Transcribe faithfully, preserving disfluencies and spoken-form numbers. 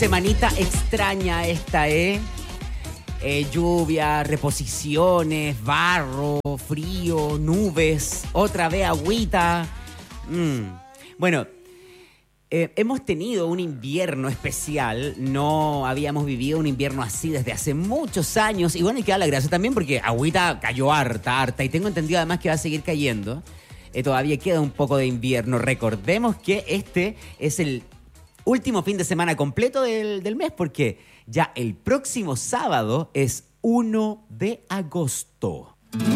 semanita extraña esta, ¿eh? eh lluvia, reposiciones, barro, frío, nubes, otra vez agüita. Mm. Bueno, eh, hemos tenido un invierno especial. No habíamos vivido un invierno así desde hace muchos años. Y bueno, hay que dar la gracia también porque agüita cayó harta, harta. Y tengo entendido además que va a seguir cayendo. Eh, todavía queda un poco de invierno. Recordemos que este es el último fin de semana completo del, del mes, porque ya el próximo sábado es uno de agosto.